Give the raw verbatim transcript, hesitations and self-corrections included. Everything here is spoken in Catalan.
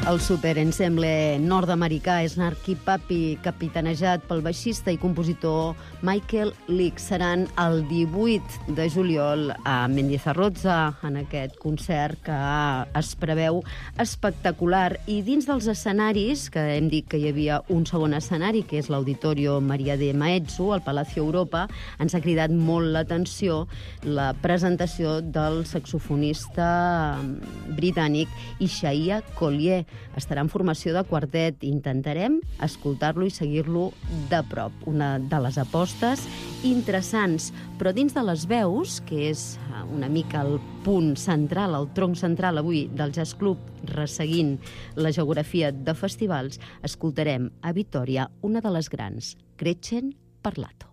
El superensemble nord-americà Snarky Puppy, capitanejat pel baixista i compositor Michael Leak, seran el divuit de juliol a Mendizarroza, en aquest concert que es preveu espectacular. I dins dels escenaris, que hem dit que hi havia un segon escenari, que és l'Auditorio Maria de Maeztu, al Palacio Europa, ens ha cridat molt l'atenció la presentació del saxofonista britànic Isaiah Collier. Estarà en formació de quartet. Intentarem escoltar-lo i seguir-lo de prop. Una de les apostes interessants, però dins de les veus, que és una mica el punt central, el tronc central avui del Jazz Club, resseguint la geografia de festivals, escoltarem a Vitòria una de les grans, Gretchen Parlato.